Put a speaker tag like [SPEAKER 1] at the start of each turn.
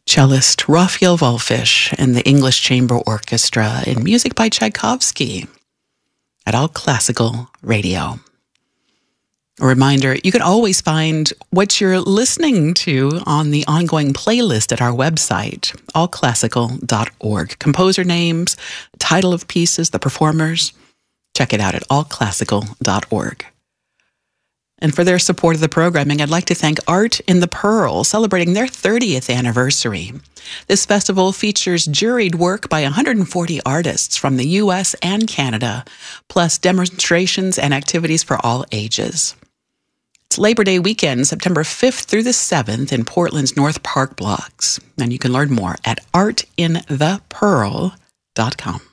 [SPEAKER 1] cellist Raphael Wallfisch and the English Chamber Orchestra in music by Tchaikovsky at All Classical Radio. A reminder, you can always find what you're listening to on the ongoing playlist at our website, allclassical.org. Composer names, title of pieces, the performers. Check it out at allclassical.org. And for their support of the programming, I'd like to thank Art in the Pearl, celebrating their 30th anniversary. This festival features juried work by 140 artists from the U.S. and Canada, plus demonstrations and activities for all ages. It's Labor Day weekend, September 5th through the 7th in Portland's North Park blocks. And you can learn more at artinthepearl.com.